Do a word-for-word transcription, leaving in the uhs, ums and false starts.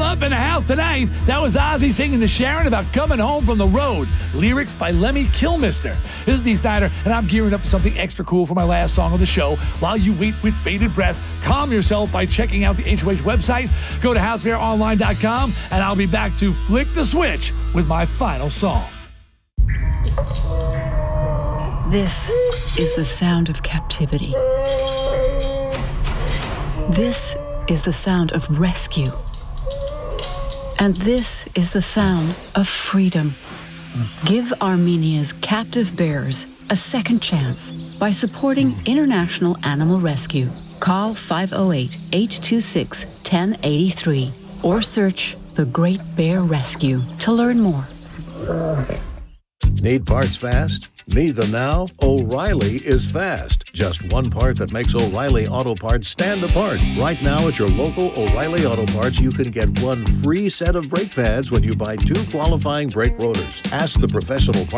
up in the house tonight. That was Ozzy singing to Sharon about coming home from the road. Lyrics by Lemmy Kilmister. This is Dee Snider, and I'm gearing up for something extra cool for my last song of the show. While you wait with bated breath, calm yourself by checking out the H O H website. Go to house fair online dot com, and I'll be back to flick the switch with my final song. This is the sound of captivity. This is the sound of rescue. And this is the sound of freedom. Give Armenia's captive bears a second chance by supporting International Animal Rescue. Call five oh eight, eight two six, one oh eight three or search The Great Bear Rescue to learn more. Need parts fast? Need them now? O'Reilly is fast. Just one part that makes O'Reilly Auto Parts stand apart. Right now at your local O'Reilly Auto Parts, you can get one free set of brake pads when you buy two qualifying brake rotors. Ask the professional part